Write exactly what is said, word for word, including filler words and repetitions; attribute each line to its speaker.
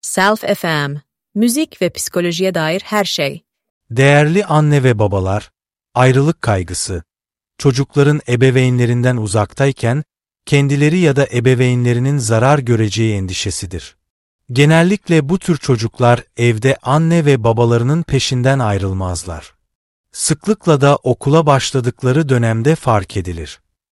Speaker 1: Self F M, müzik ve psikolojiye dair her şey.
Speaker 2: Değerli anne ve babalar, ayrılık kaygısı, çocukların ebeveynlerinden uzaktayken kendileri ya da ebeveynlerinin zarar göreceği endişesidir. Genellikle bu tür çocuklar evde anne ve babalarının peşinden ayrılmazlar. Sıklıkla da okula başladıkları dönemde fark edilir.